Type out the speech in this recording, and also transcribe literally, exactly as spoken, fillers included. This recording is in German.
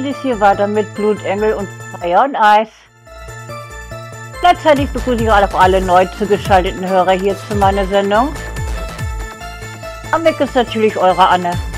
geht es hier weiter mit Blutengel und Feuer und Eis. Gleichzeitig begrüße ich auch alle neu zugeschalteten Hörer hier zu meiner Sendung. Am Mic ist natürlich eure Anne.